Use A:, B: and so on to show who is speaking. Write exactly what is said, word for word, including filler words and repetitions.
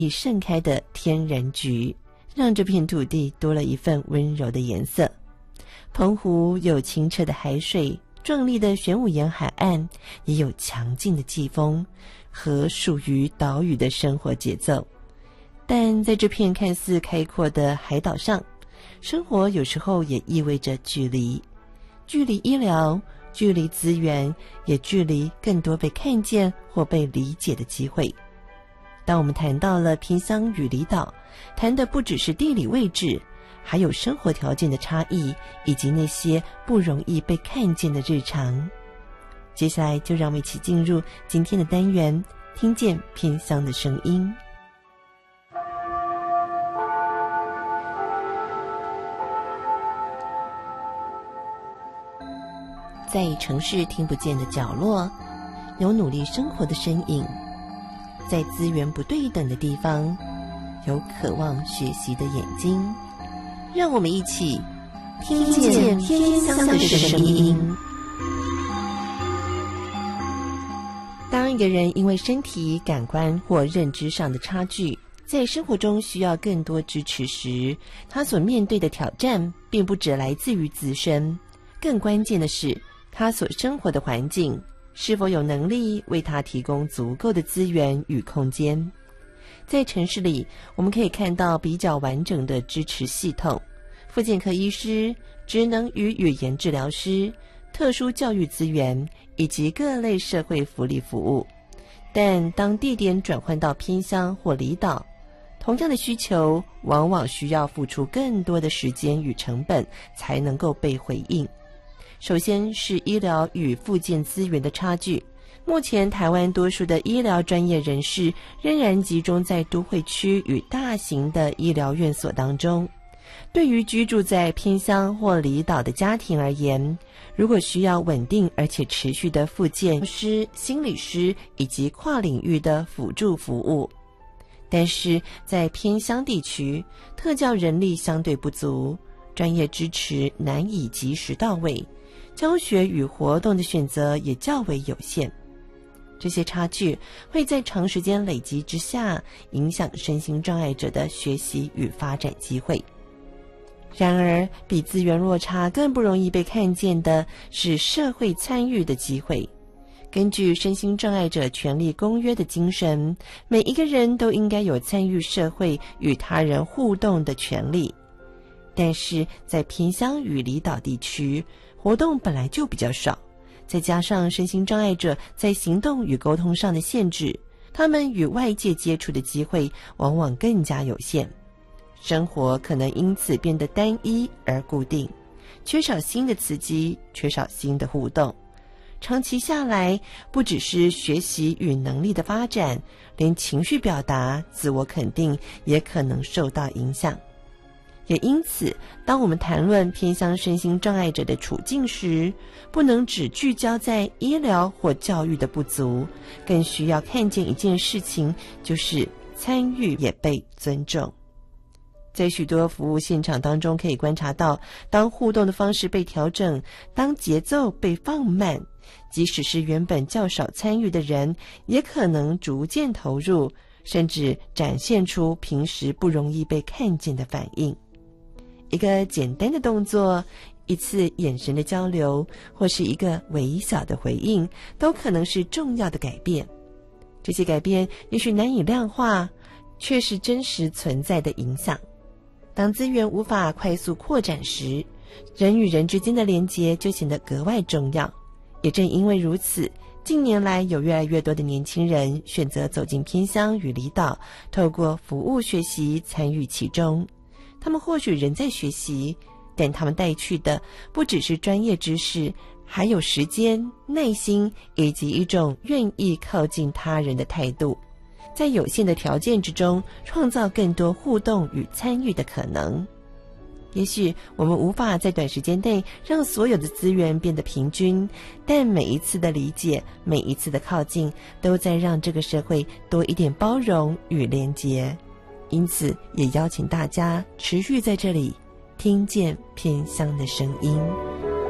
A: 已盛开的天然菊，让这片土地多了一份温柔的颜色。澎湖有清澈的海水，壮丽的玄武岩海岸，也有强劲的季风和属于岛屿的生活节奏。但在这片看似开阔的海岛上，生活有时候也意味着距离，距离医疗，距离资源，也距离更多被看见或被理解的机会。当我们谈到了偏乡与离岛，谈的不只是地理位置，还有生活条件的差异，以及那些不容易被看见的日常。接下来就让我们一起进入今天的单元，听见偏乡的声音。在城市听不见的角落，有努力生活的身影；在资源不对等的地方，有渴望学习的眼睛。让我们一起听见偏乡的声音。当一个人因为身体、感官或认知上的差距，在生活中需要更多支持时，他所面对的挑战并不只来自于自身，更关键的是他所生活的环境是否有能力为他提供足够的资源与空间。在城市里，我们可以看到比较完整的支持系统，复健科医师、职能与语言治疗师、特殊教育资源以及各类社会福利服务。但当地点转换到偏乡或离岛，同样的需求往往需要付出更多的时间与成本才能够被回应。首先是医疗与复健资源的差距。目前台湾多数的医疗专业人士仍然集中在都会区与大型的医疗院所当中。对于居住在偏乡或离岛的家庭而言，如果需要稳定而且持续的复健师、心理师以及跨领域的辅助服务，但是在偏乡地区，特教人力相对不足，专业支持难以及时到位，教学与活动的选择也较为有限。这些差距会在长时间累积之下，影响身心障碍者的学习与发展机会。然而，比资源落差更不容易被看见的是社会参与的机会。根据身心障碍者权利公约的精神，每一个人都应该有参与社会与他人互动的权利。但是在偏乡与离岛地区，活动本来就比较少，再加上身心障碍者在行动与沟通上的限制，他们与外界接触的机会往往更加有限。生活可能因此变得单一而固定，缺少新的刺激，缺少新的互动。长期下来，不只是学习与能力的发展，连情绪表达、自我肯定也可能受到影响。也因此，当我们谈论偏乡身心障碍者的处境时，不能只聚焦在医疗或教育的不足，更需要看见一件事情，就是参与也被尊重。在许多服务现场当中可以观察到，当互动的方式被调整，当节奏被放慢，即使是原本较少参与的人，也可能逐渐投入，甚至展现出平时不容易被看见的反应。一个简单的动作，一次眼神的交流，或是一个微小的回应，都可能是重要的改变。这些改变也许难以量化，却是真实存在的影响。当资源无法快速扩展时，人与人之间的连结就显得格外重要。也正因为如此，近年来有越来越多的年轻人选择走进偏乡与离岛，透过服务学习参与其中。他们或许仍在学习，但他们带去的不只是专业知识，还有时间、耐心以及一种愿意靠近他人的态度。在有限的条件之中，创造更多互动与参与的可能。也许我们无法在短时间内让所有的资源变得平均，但每一次的理解，每一次的靠近，都在让这个社会多一点包容与连结。因此，也邀请大家持续在这里听见偏乡的声音。